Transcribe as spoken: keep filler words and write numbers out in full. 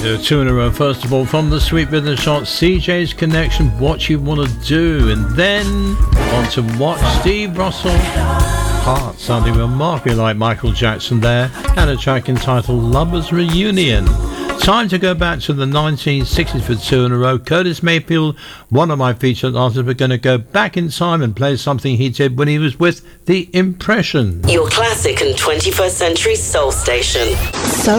Uh, two in a row. First of all, from the Sweet Rhythm Shot, C J's Connection, What You Wanna Do, and then on to Watch Steve Russell, Heart, sounding remarkably like Michael Jackson there, and a track entitled Lovers Reunion. Time to go back to the nineteen sixties for two in a row. Curtis Mayfield, one of my featured artists. We're going to go back in time and play something he did when he was with The Impressions. Your classic and twenty-first century soul station. Soul